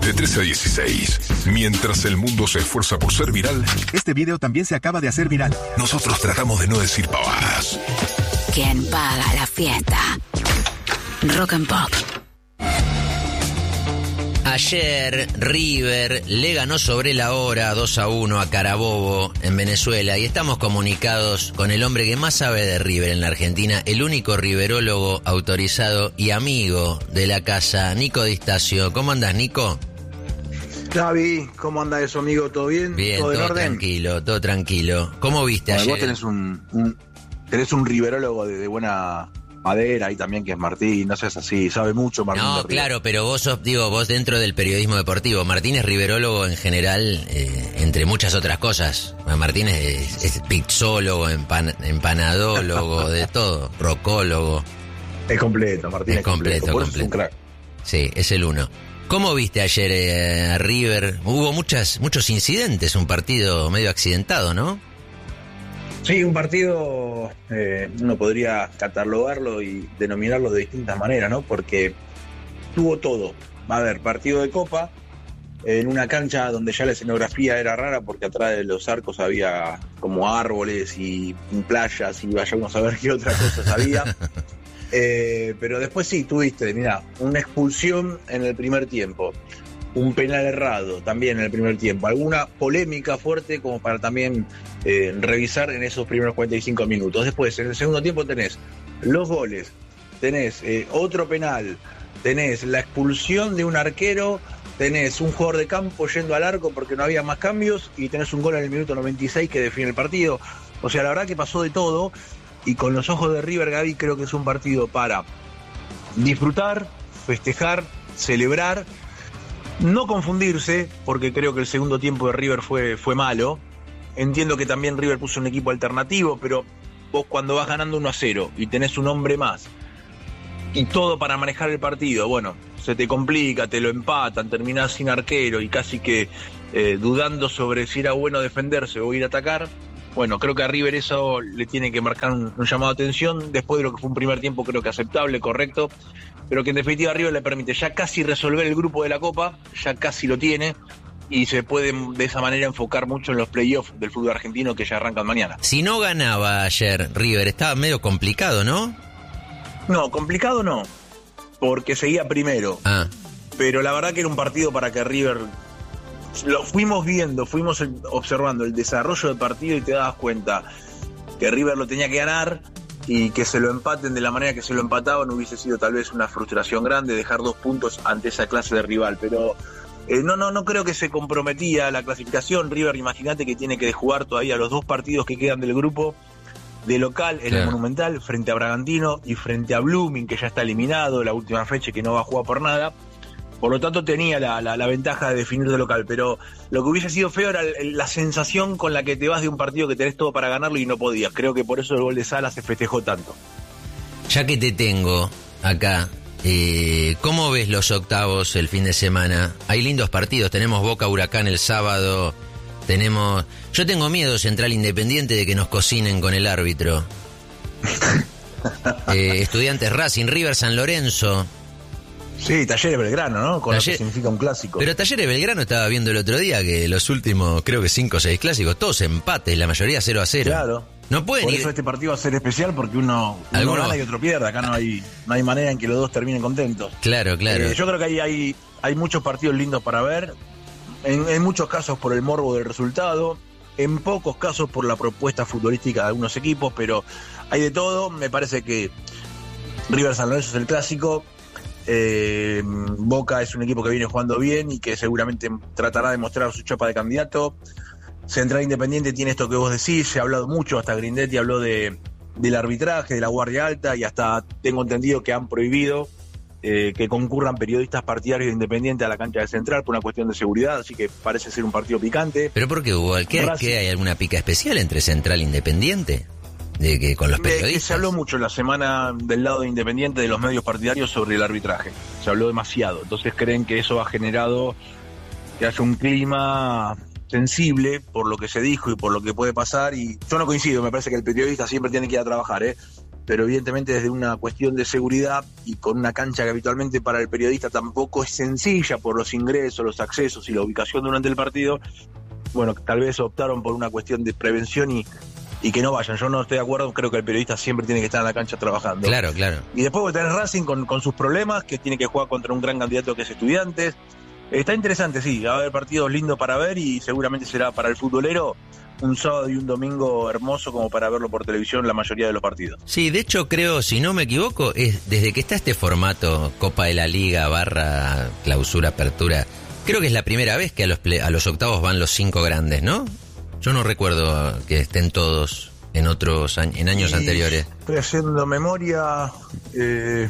De 13 a 16. Mientras el mundo se esfuerza por ser viral, este video también se acaba de hacer viral. Nosotros tratamos de no decir pavadas. ¿Quién paga la fiesta? Rock and Pop. Ayer River le ganó sobre la hora 2-1 a Carabobo en Venezuela y estamos comunicados con el hombre que más sabe de River en la Argentina, el único riverólogo autorizado y amigo de la casa, Nico Di Stasio. ¿Cómo andás, Nico? David, ¿cómo anda eso, amigo? ¿Todo bien? Bien, ¿Todo en todo orden? tranquilo, todo tranquilo. ¿Cómo viste Bueno, ayer? vos tenés un riverólogo de buena madera ahí también, que es Martín, no seas así, sabe mucho Martín. No, claro, pero vos sos, vos dentro del periodismo deportivo. Martín es riverólogo en general, entre muchas otras cosas. Martín es pizzólogo, empanadólogo, de todo, rocólogo. Es completo, Martín es completo. Por eso es un crack. Sí, es el uno. ¿Cómo viste ayer a River? Hubo muchos incidentes, un partido medio accidentado, ¿no? Sí, un partido, uno podría catalogarlo y denominarlo de distintas maneras, ¿no? Porque tuvo todo. A ver, partido de Copa, en una cancha donde ya la escenografía era rara porque atrás de los arcos había como árboles y playas y vaya uno a saber qué otra cosa había. Pero después sí, tuviste, mirá, una expulsión en el primer tiempo. Un penal errado también en el primer tiempo, alguna polémica fuerte como para también revisar en esos primeros 45 minutos. Después, en el segundo tiempo tenés los goles, tenés otro penal, tenés la expulsión de un arquero, tenés un jugador de campo yendo al arco porque no había más cambios y tenés un gol en el minuto 96 que define el partido. O sea, la verdad que pasó de todo y con los ojos de River, Gaby, creo que es un partido para disfrutar, festejar, celebrar. No confundirse, porque creo que el segundo tiempo de River fue malo. Entiendo que también River puso un equipo alternativo, pero vos cuando vas ganando 1-0 y tenés un hombre más y todo para manejar el partido, bueno, se te complica, te lo empatan, terminás sin arquero y casi que dudando sobre si era bueno defenderse o ir a atacar. Bueno, creo que a River eso le tiene que marcar un llamado de atención. Después de lo que fue un primer tiempo, creo que aceptable, correcto, pero que en definitiva a River le permite ya casi resolver el grupo de la Copa, ya casi lo tiene, y se puede de esa manera enfocar mucho en los playoffs del fútbol argentino que ya arrancan mañana. Si no ganaba ayer River, estaba medio complicado, ¿no? No, complicado no, porque seguía primero. Pero la verdad que era un partido para que River... Lo fuimos viendo, fuimos observando el desarrollo del partido y te dabas cuenta que River lo tenía que ganar y que se lo empaten de la manera que se lo empataban hubiese sido tal vez una frustración grande dejar 2 puntos ante esa clase de rival, pero no creo que se comprometía la clasificación. River, imagínate que tiene que jugar todavía los 2 partidos que quedan del grupo de local en el Monumental frente a Bragantino y frente a Blooming, que ya está eliminado, la última fecha que no va a jugar por nada. Por lo tanto tenía la ventaja de definir de local, pero lo que hubiese sido feo era la sensación con la que te vas de un partido que tenés todo para ganarlo y no podías. Creo que por eso el gol de Sala se festejó tanto. Ya que te tengo acá, ¿cómo ves los octavos el fin de semana? Hay lindos partidos, tenemos Boca Huracán el sábado, yo tengo miedo, Central Independiente, de que nos cocinen con el árbitro. Estudiantes Racing, River San Lorenzo. Sí, Talleres Belgrano, ¿no? Con lo que significa un clásico. Pero Talleres Belgrano estaba viendo el otro día que los últimos, creo que 5 o 6 clásicos, todos empates, la mayoría 0-0. Claro. No pueden Por ir. eso este partido va a ser especial porque uno gana y otro pierde. Acá no hay manera en que los dos terminen contentos. Claro. Yo creo que hay muchos partidos lindos para ver. En muchos casos por el morbo del resultado. En pocos casos por la propuesta futbolística de algunos equipos. Pero hay de todo. Me parece que River San Lorenzo es el clásico. Boca es un equipo que viene jugando bien y que seguramente tratará de mostrar su chapa de candidato. Central Independiente tiene esto que vos decís, se ha hablado mucho, hasta Grindetti habló del arbitraje, de la guardia alta, y hasta tengo entendido que han prohibido que concurran periodistas partidarios de Independiente a la cancha de Central por una cuestión de seguridad, así que parece ser un partido picante. ¿Pero por qué hubo? ¿Qué hay alguna pica especial entre Central e Independiente? De que con los periodistas. Se habló mucho en la semana del lado de Independiente de los medios partidarios sobre el arbitraje. Se habló demasiado. Entonces creen que eso ha generado que haya un clima sensible por lo que se dijo y por lo que puede pasar. Y yo no coincido, me parece que el periodista siempre tiene que ir a trabajar, pero evidentemente desde una cuestión de seguridad y con una cancha que habitualmente para el periodista tampoco es sencilla por los ingresos, los accesos y la ubicación durante el partido, bueno, tal vez optaron por una cuestión de prevención y que no vayan. Yo no estoy de acuerdo, creo que el periodista siempre tiene que estar en la cancha trabajando. Claro. Y después vos tenés Racing con sus problemas, que tiene que jugar contra un gran candidato que es Estudiantes. Está interesante, sí, va a haber partidos lindos para ver y seguramente será para el futbolero un sábado y un domingo hermoso como para verlo por televisión la mayoría de los partidos. Sí, de hecho creo, si no me equivoco, es desde que está este formato Copa de la Liga / clausura, apertura, creo que es la primera vez que a los octavos van los 5 grandes, ¿no? Yo no recuerdo que estén todos en años anteriores. Estoy haciendo memoria. El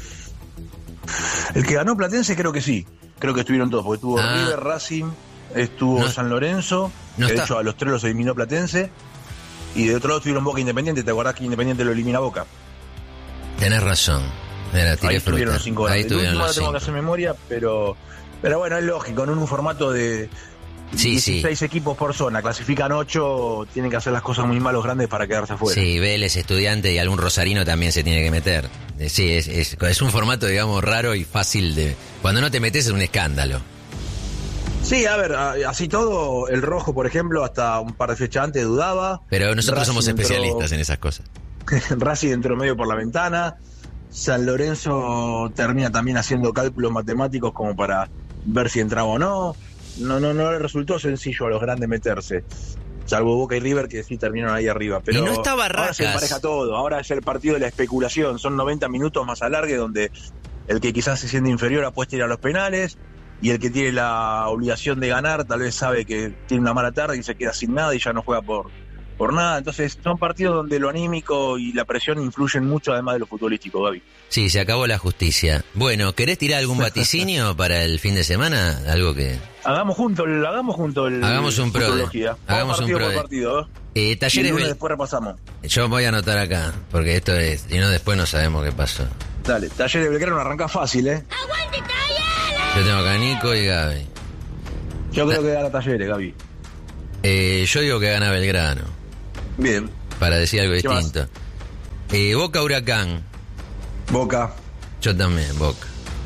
que ganó Platense creo que sí. Creo que estuvieron todos, porque estuvo River, Racing, estuvo San Lorenzo, que de hecho a los 3 los eliminó Platense, y de otro lado estuvieron Boca Independiente. ¿Te acordás que Independiente lo elimina Boca? Tenés razón. Mira, tiré ahí estuvieron fruta. los 5 Ahí grandes. estuvieron los 5. Tengo que hacer memoria, pero bueno, es lógico, en un formato de 16 equipos por zona, clasifican 8, tienen que hacer las cosas muy mal los grandes para quedarse afuera. Sí, Vélez, Estudiante y algún rosarino también se tiene que meter. Sí, es un formato, digamos, raro y fácil de... Cuando no te metes es un escándalo. Sí, a ver, así todo, el Rojo, por ejemplo, hasta un par de fechas antes dudaba. Pero nosotros Racing somos especialistas en esas cosas. Racing entró medio por la ventana. San Lorenzo termina también haciendo cálculos matemáticos como para ver si entraba o no. No le resultó sencillo a los grandes meterse, salvo Boca y River, que sí terminaron ahí arriba. Pero y no está ahora Barracas. se empareja todo, ahora es el partido de la especulación, son 90 minutos más alargue donde el que quizás se siente inferior apuesta a ir a los penales, y el que tiene la obligación de ganar tal vez sabe que tiene una mala tarde y se queda sin nada y ya no juega por nada. Entonces son partidos donde lo anímico y la presión influyen mucho, además de lo futbolístico, Gaby. Sí, se acabó la justicia. Bueno, ¿querés tirar algún vaticinio para el fin de semana? Algo que... Hagamos junto el Hagamos un pro. Hagamos un partido pro. Por partido, Talleres y después repasamos. Yo voy a anotar acá, porque esto es... Y no, después no sabemos qué pasó. Dale, Talleres Belgrano arranca fácil, ¡Aguante, Talleres! Yo tengo acá a Nico y Gaby. Yo creo que gana Talleres, Gaby. Yo digo que gana Belgrano. Bien. Para decir algo ¿Qué distinto. Boca Huracán. Boca. Yo también, Boca.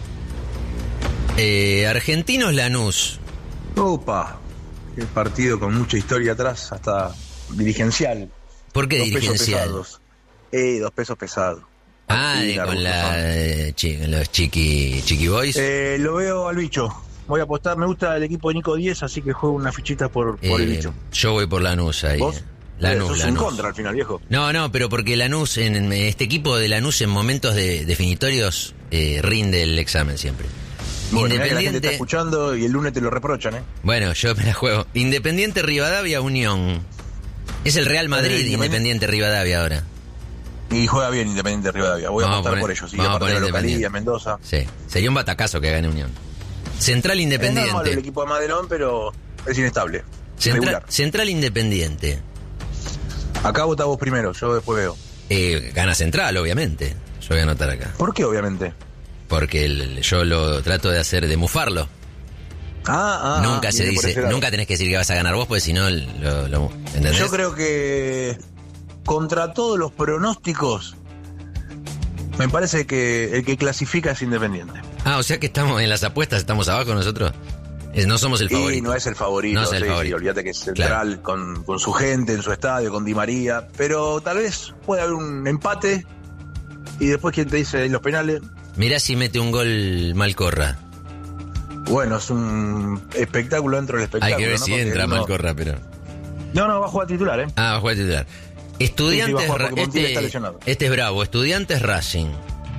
Argentinos Lanús. Opa. Qué partido con mucha historia atrás, hasta dirigencial. ¿Por qué 2 dirigencial? pesos pesados. 2 pesos pesados. Con los Chiqui Boys. Lo veo al bicho. Voy a apostar, me gusta el equipo de Nico 10, así que juego unas fichitas por el bicho. Yo voy por Lanús ahí. ¿Vos? Lanús. En contra al final, viejo. No, pero porque Lanús, en este equipo de Lanús en momentos definitorios rinde el examen siempre. Bueno, que la gente está escuchando y el lunes te lo reprochan, Bueno, yo me la juego. Independiente Rivadavia Unión. Es el Real Madrid Independiente Rivadavia ahora. Y juega bien Independiente Rivadavia. Voy a apostar por ellos. Vamos a poner la localidad, Mendoza. Sí, sería un batacazo que gane Unión. Central Independiente. No es malo el equipo de Madelón, pero es inestable. Central Independiente. Acá vota vos primero, yo después veo. Gana Central, obviamente. Yo voy a anotar acá. ¿Por qué, obviamente? Porque yo lo trato de mufarlo. Nunca se dice, nunca tenés que decir que vas a ganar vos, porque si no, ¿entendés? Yo creo que contra todos los pronósticos, me parece que el que clasifica es Independiente. O sea que estamos en las apuestas, estamos abajo nosotros. No somos el favorito. Y no es el favorito. No es el favorito. Sí, olvídate que es Central, claro. con su gente en su estadio, con Di María. Pero tal vez puede haber un empate y después, ¿quién te dice en los penales? Mirá si mete un gol Malcorra. Bueno, es un espectáculo dentro del espectáculo. Hay que ver si entra Malcorra, pero... No, va a jugar titular, va a jugar titular. Estudiantes... Sí, va a jugar porque Montiel está lesionado. Este es bravo. Estudiantes Racing.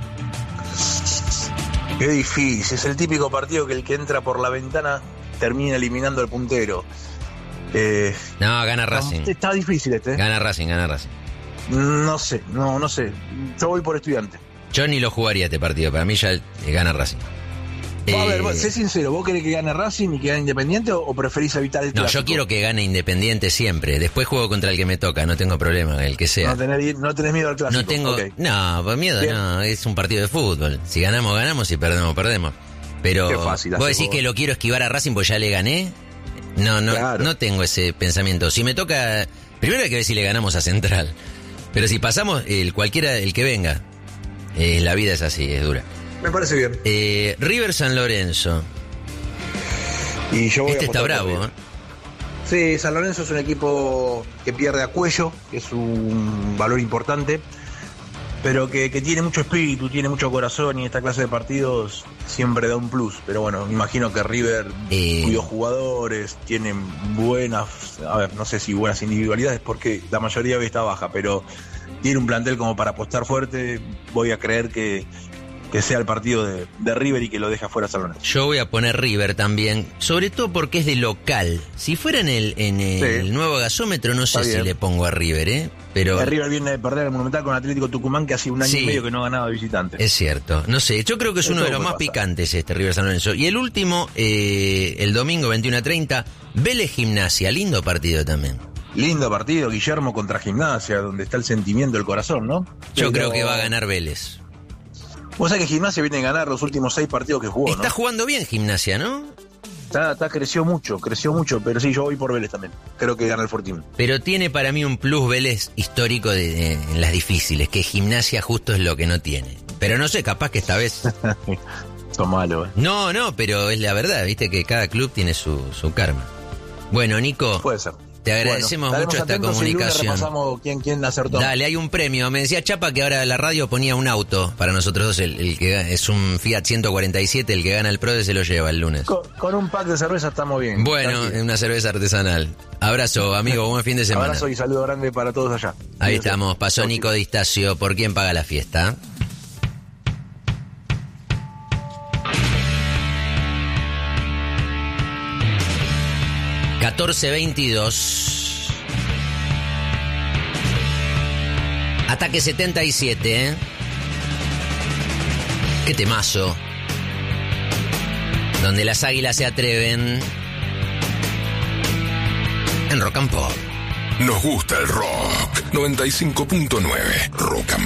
Qué difícil, es el típico partido que el que entra por la ventana termina eliminando al puntero. Gana Racing. Está difícil Gana Racing. No sé. Yo voy por Estudiantes. Yo ni lo jugaría este partido, para mí ya gana Racing. A ver, sé sincero, ¿vos querés que gane Racing y que gane Independiente o preferís evitar el clásico? No, yo quiero que gane Independiente siempre. Después juego contra el que me toca, no tengo problema, el que sea. No tenés miedo al clásico. No tengo... Okay. No, por miedo bien. No, es un partido de fútbol. Si ganamos, ganamos, si perdemos, perdemos. Pero qué fácil, vos decís que lo quiero esquivar a Racing porque ya le gané. No tengo ese pensamiento. Si me toca... Primero hay que ver si le ganamos a Central. Pero si pasamos, el que venga. La vida es así, es dura. Me parece bien. River San Lorenzo. Y yo voy Este a está apostar por bravo, River. Sí, San Lorenzo es un equipo que pierde a Cuello, que es un valor importante, pero que tiene mucho espíritu, tiene mucho corazón, y esta clase de partidos siempre da un plus. Pero bueno, me imagino que River, cuyos jugadores tienen buenas, no sé si buenas individualidades, porque la mayoría hoy está baja, pero tiene un plantel como para apostar fuerte. Voy a creer que sea el partido de River y que lo deje afuera San Lorenzo. Yo voy a poner River también, sobre todo porque es de local. Si fuera en el nuevo gasómetro, no sé si le pongo a River, pero... River viene de perder el Monumental con Atlético Tucumán, que hace un año y medio que no ganaba de visitante. Es cierto, no sé, yo creo que es uno de los más picantes River San Lorenzo. Y el último, el domingo 21:30, Vélez Gimnasia, lindo partido también. Lindo partido, Guillermo contra Gimnasia, donde está el sentimiento del corazón, ¿no? Yo creo que va a ganar Vélez. Vos sabés que Gimnasia viene a ganar los últimos 6 partidos que jugó, ¿no? Está jugando bien Gimnasia, ¿no? Creció mucho, pero sí, yo voy por Vélez también. Creo que gana el Fortín. Pero tiene para mí un plus Vélez histórico en las difíciles, que Gimnasia justo es lo que no tiene. Pero no sé, capaz que esta vez... Son malos, No, pero es la verdad, viste que cada club tiene su karma. Bueno, Nico... Puede ser. Te agradecemos mucho esta comunicación. Repasamos quién acertó. Dale, hay un premio. Me decía Chapa que ahora la radio ponía un auto para nosotros dos. El que es un Fiat 147, el que gana el PRODE se lo lleva el lunes. Con un pack de cerveza estamos bien. Bueno, es una cerveza artesanal. Abrazo, amigo, buen fin de semana. Abrazo y saludo grande para todos allá. Ahí estamos, pasó Nico Distacio. ¿Por quién paga la fiesta? $14.22. Ataque 77, Qué temazo. Donde las águilas se atreven. En Rock and Pop. Nos gusta el rock. 95.9 Rock and